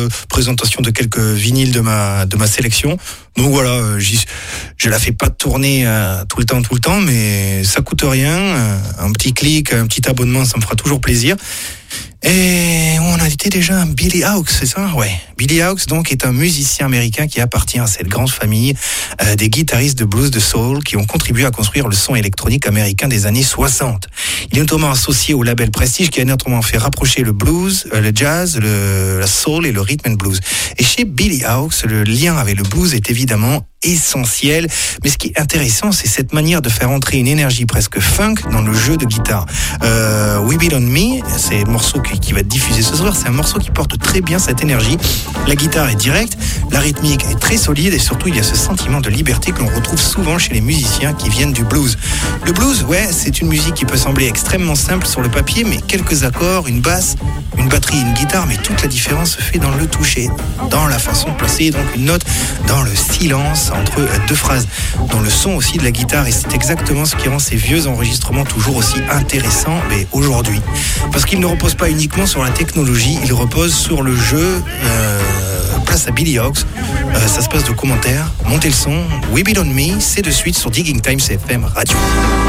présentation de quelques vinyles de ma sélection. Donc voilà, je la fais pas tourner tout le temps, mais ça coûte rien. Un petit clic, un petit abonnement, ça me fera toujours plaisir. Et on a été déjà Billy Hawks, c'est ça? Ouais. Billy Hawks, donc, est un musicien américain qui appartient à cette grande famille des guitaristes de blues de soul qui ont contribué à construire le son électronique américain des années 60. Il est notamment associé au label Prestige qui a notamment fait rapprocher le blues, le jazz, la soul et le rhythm and blues. Et chez Billy Hawks, le lien avec le blues est évidemment essentiel, mais ce qui est intéressant, c'est cette manière de faire entrer une énergie presque funk dans le jeu de guitare. We Beat On Me, c'est le morceau qui va être diffusé ce soir, c'est un morceau qui porte très bien cette énergie. La guitare est directe, la rythmique est très solide et surtout il y a ce sentiment de liberté que l'on retrouve souvent chez les musiciens qui viennent du blues. Le blues, ouais, c'est une musique qui peut sembler extrêmement simple sur le papier, mais quelques accords, une basse, une batterie, une guitare, mais toute la différence se fait dans le toucher, dans la façon de placer donc une note, dans le silence entre deux phrases, dans le son aussi de la guitare, et c'est exactement ce qui rend ces vieux enregistrements toujours aussi intéressants mais aujourd'hui. Parce qu'ils ne reposent pas uniquement sur la technologie, ils reposent sur le jeu. Place à Billy Hawks, ça se passe de commentaires, montez le son, We Beat On Me, c'est de suite sur Digging Time CFM Radio.